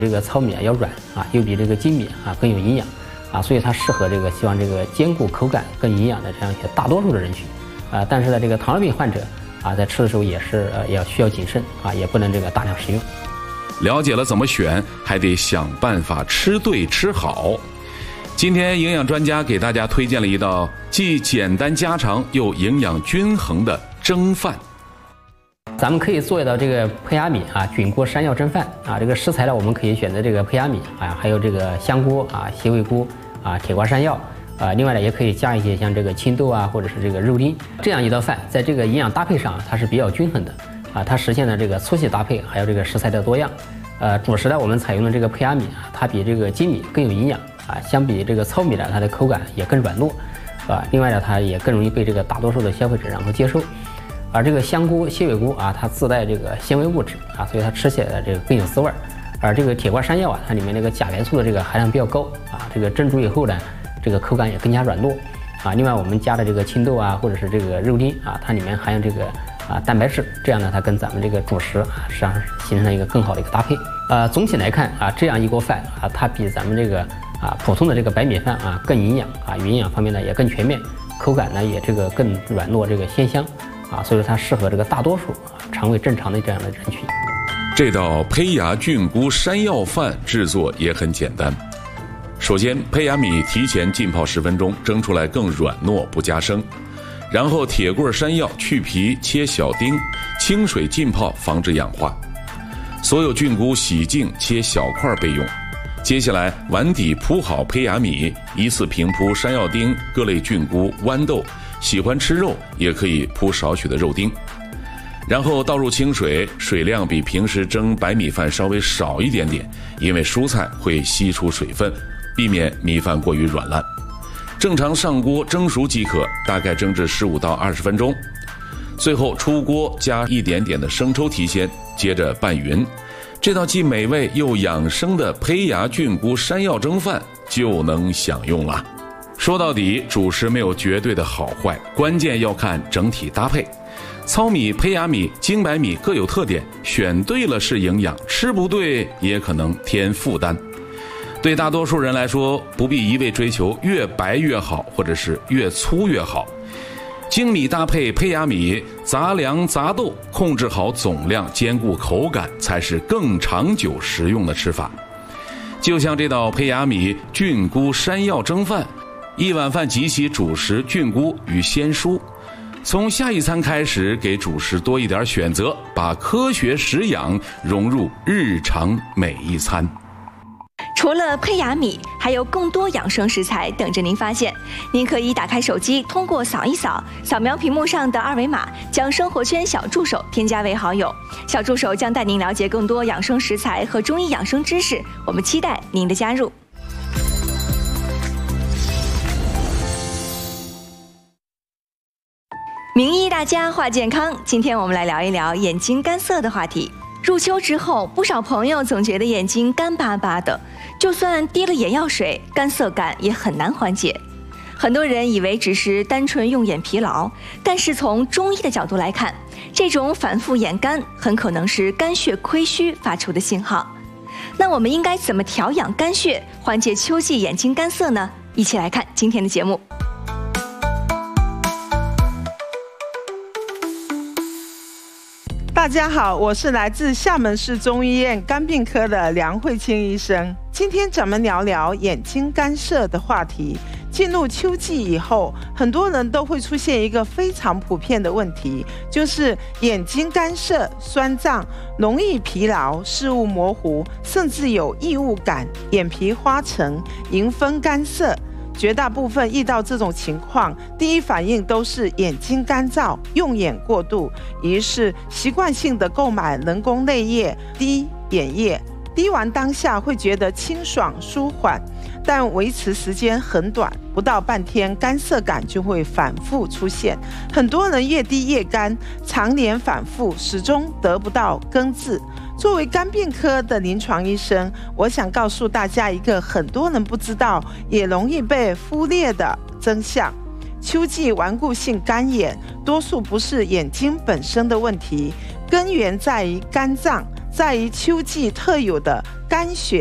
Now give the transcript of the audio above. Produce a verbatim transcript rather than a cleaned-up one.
这个糙米啊要软啊，又比这个精米啊更有营养啊，所以它适合这个希望这个兼顾口感跟营养的这样一些大多数的人群啊。但是呢，这个糖尿病患者啊，在吃的时候也是呃要需要谨慎啊，也不能这个大量食用。 了解了怎么选，还得想办法吃对吃好。今天营养专家给大家推荐了一道既简单家常又营养均衡的蒸饭。 咱们可以做一道这个胚芽米啊菌菇山药蒸饭啊。这个食材呢，我们可以选择这个胚芽米啊，还有这个香菇啊、蟹味菇啊、铁瓜山药啊。另外呢，也可以加一些像这个青豆啊，或者是这个肉丁。这样一道饭，在这个营养搭配上，它是比较均衡的啊。它实现了这个粗细搭配，还有这个食材的多样。呃，主食呢，我们采用的这个胚芽米啊，它比这个精米更有营养啊。相比这个糙米呢，它的口感也更软糯啊。另外呢，它也更容易被这个大多数的消费者然后接受。而这个香菇、蟹味菇啊，它自带这个纤维物质啊，所以它吃起来这个更有滋味儿。而这个铁瓜山药啊，它里面这个钾元素的这个含量比较高啊，这个蒸煮以后呢，这个口感也更加软糯啊。另外我们加的这个青豆啊，或者是这个肉丁啊，它里面含有这个啊蛋白质，这样呢，它跟咱们这个主食啊，实际上形成了一个更好的一个搭配。呃，总体来看啊，这样一锅饭啊，它比咱们这个啊普通的这个白米饭啊更营养啊，营养方面呢也更全面，口感呢也这个更软糯，这个鲜香啊，所以说它适合这个大多数啊肠胃正常的这样的人群。 这道胚芽菌菇山药饭制作也很简单。首先，胚芽米提前浸泡十分钟，蒸出来更软糯不加生。然后铁棍山药去皮切小丁，清水浸泡防止氧化。所有菌菇洗净切小块备用。接下来碗底铺好胚芽米，依次平铺山药丁、各类菌菇、豌豆，喜欢吃肉也可以铺少许的肉丁。然后倒入清水，水量比平时蒸白米饭稍微少一点点，因为蔬菜会吸出水分，避免米饭过于软烂。正常上锅蒸熟即可，大概蒸至十五到二十分钟。最后出锅加一点点的生抽提鲜，接着拌匀。这道既美味又养生的胚芽菌菇山药蒸饭就能享用了。说到底，主食没有绝对的好坏，关键要看整体搭配。糙米、胚芽米、精白米各有特点，选对了是营养，吃不对也可能添负担。对大多数人来说，不必一味追求越白越好，或者是越粗越好。精米搭配胚芽米，杂粮杂豆，控制好总量，兼顾口感，才是更长久实用的吃法。就像这道胚芽米菌菇山药蒸饭，一碗饭集齐主食菌菇与鲜蔬。从下一餐开始，给主食多一点选择，把科学食养融入日常每一餐。 除了胚芽米，还有更多养生食材等着您发现。您可以打开手机，通过扫一扫，扫描屏幕上的二维码，将生活圈小助手添加为好友。小助手将带您了解更多养生食材和中医养生知识，我们期待您的加入。名医大家话健康，今天我们来聊一聊眼睛干涩的话题。入秋之后，不少朋友总觉得眼睛干巴巴的，就算滴了眼药水，干涩感也很难缓解。很多人以为只是单纯用眼疲劳，但是从中医的角度来看，这种反复眼干很可能是肝血亏虚发出的信号。那我们应该怎么调养肝血，缓解秋季眼睛干涩呢？一起来看今天的节目。 大家好，我是来自厦门市中医院肝病科的梁慧清医生。今天咱们聊聊眼睛干涩的话题。进入秋季以后，很多人都会出现一个非常普遍的问题，就是眼睛干涩、酸胀，容易疲劳、视物模糊，甚至有异物感、眼皮花橙、迎风干涩。绝大部分遇到这种情况，第一反应都是眼睛干燥、用眼过度，于是习惯性的购买人工泪液滴眼液，滴完当下会觉得清爽舒缓，但维持时间很短，不到半天干涩感就会反复出现。很多人越滴越干，常年反复，始终得不到根治。作为肝病科的临床医生，我想告诉大家一个很多人不知道也容易被忽略的真相。秋季顽固性干眼多数不是眼睛本身的问题，根源在于肝脏，在于秋季特有的肝血